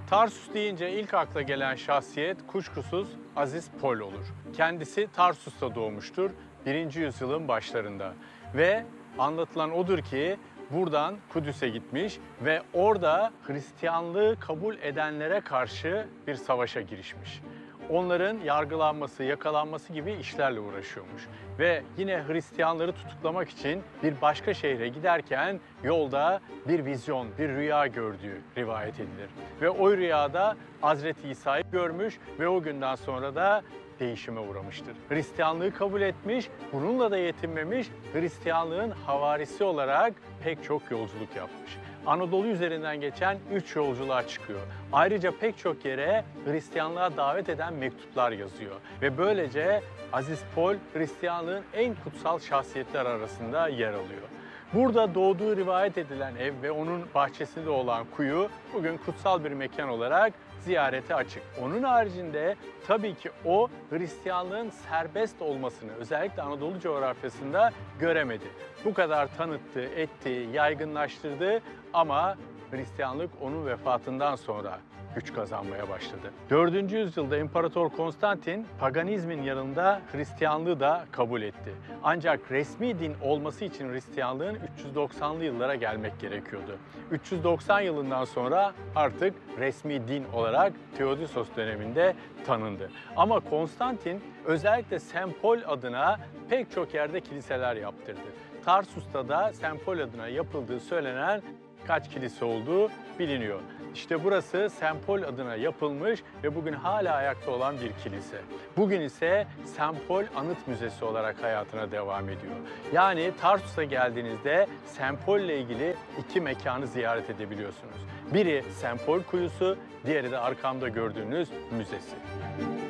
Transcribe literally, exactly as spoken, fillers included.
Tarsus deyince ilk akla gelen şahsiyet kuşkusuz Aziz Pol olur. Kendisi Tarsus'ta doğmuştur birinci yüzyılın başlarında ve anlatılan odur ki buradan Kudüs'e gitmiş ve orada Hristiyanlığı kabul edenlere karşı bir savaşa girişmiş. Onların yargılanması, yakalanması gibi işlerle uğraşıyormuş. Ve yine Hristiyanları tutuklamak için bir başka şehre giderken yolda bir vizyon, bir rüya gördüğü rivayet edilir. Ve o rüyada Hazreti İsa'yı görmüş ve o günden sonra da değişime uğramıştır. Hristiyanlığı kabul etmiş, bununla da yetinmemiş, Hristiyanlığın havarisi olarak pek çok yolculuk yapmış. Anadolu üzerinden geçen üç yolculuğa çıkıyor. Ayrıca pek çok yere Hristiyanlığa davet eden mektuplar yazıyor. Ve böylece Aziz Pol Hristiyanlığın en kutsal şahsiyetler arasında yer alıyor. Burada doğduğu rivayet edilen ev ve onun bahçesinde olan kuyu bugün kutsal bir mekan olarak ziyarete açık. Onun haricinde tabii ki o Hristiyanlığın serbest olmasını özellikle Anadolu coğrafyasında göremedi. Bu kadar tanıttı, etti, yaygınlaştırdı ama Hristiyanlık onun vefatından sonra güç kazanmaya başladı. dördüncü yüzyılda İmparator Konstantin paganizmin yanında Hristiyanlığı da kabul etti. Ancak resmi din olması için Hristiyanlığın üç yüz doksanlı yıllara gelmek gerekiyordu. üç yüz doksan yılından sonra artık resmi din olarak Theodosios döneminde tanındı. Ama Konstantin özellikle Sempol adına pek çok yerde kiliseler yaptırdı. Tarsus'ta da Sempol adına yapıldığı söylenen kaç kilise olduğu biliniyor. İşte burası Sempol adına yapılmış ve bugün hala ayakta olan bir kilise. Bugün ise Sempol Anıt Müzesi olarak hayatına devam ediyor. Yani Tarsus'a geldiğinizde Sempol ile ilgili iki mekanı ziyaret edebiliyorsunuz. Biri Sempol Kuyusu, diğeri de arkamda gördüğünüz müzesi.